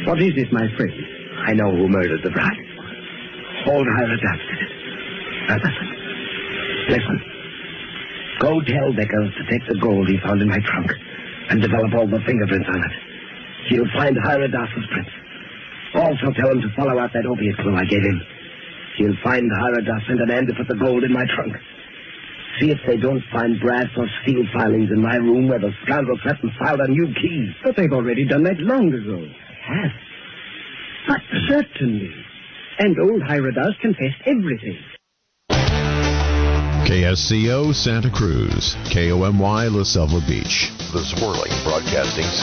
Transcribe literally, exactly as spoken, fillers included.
What is it, my friend? I know who murdered the bride. Old Hyradas did it. Now listen. Listen. Go tell Deckers to take the gold he found in my trunk and develop all the fingerprints on it. He'll find Hyradas's prints. Also tell him to follow out that opiate clue I gave him. He'll find Hyradas and demand to put the gold in my trunk. See if they don't find brass or steel filings in my room where the scoundrel sat and filed a new key. But they've already done that long ago. Have? But certainly. And old Hyradas confessed everything. K S C O Santa Cruz, K O M Y La Selva Beach. The Swirling Broadcasting